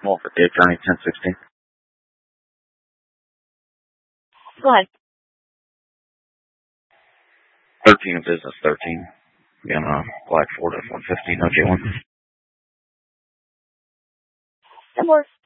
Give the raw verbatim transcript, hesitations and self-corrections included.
Walford, the attorney, ten sixteen. Go ahead. thirteen of business, thirteen. Again, uh, Black Ford F one fifty, no J one. That works.